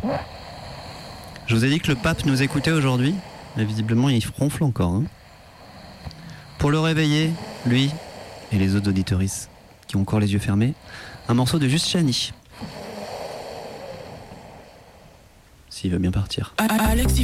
Je vous ai dit que le pape nous écoutait aujourd'hui, mais visiblement il ronfle encore. Hein. Pour le réveiller, lui et les autres auditeuristes qui ont encore les yeux fermés, un morceau de Juste Chani. S'il veut bien partir. Alexis